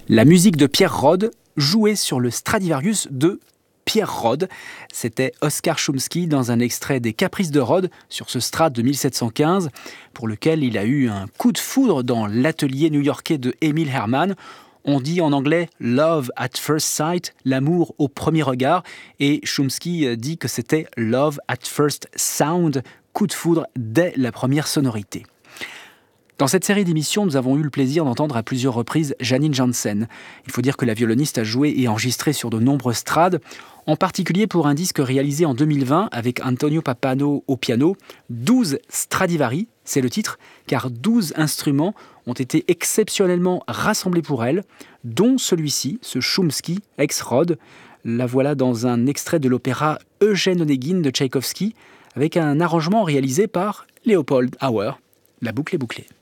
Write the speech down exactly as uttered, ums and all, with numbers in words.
La musique de Pierre Rode jouée sur le Stradivarius de Pierre Rode. C'était Oskar Chomsky dans un extrait des Caprices de Rode sur ce Strad de mille sept cent quinze, pour lequel il a eu un coup de foudre dans l'atelier new-yorkais de Emil Herrmann. On dit en anglais « love at first sight », l'amour au premier regard, et Chomsky dit que c'était « love at first sound », coup de foudre dès la première sonorité. Dans cette série d'émissions, nous avons eu le plaisir d'entendre à plusieurs reprises Janine Jansen. Il faut dire que la violoniste a joué et enregistré sur de nombreux strades, en particulier pour un disque réalisé en deux mille vingt avec Antonio Pappano au piano, douze Stradivari, c'est le titre, car douze instruments ont été exceptionnellement rassemblés pour elle, dont celui-ci, ce Chomsky ex-Rode. La voilà dans un extrait de l'opéra Eugène Onégine de Tchaïkovski, avec un arrangement réalisé par Léopold Auer. La boucle est bouclée.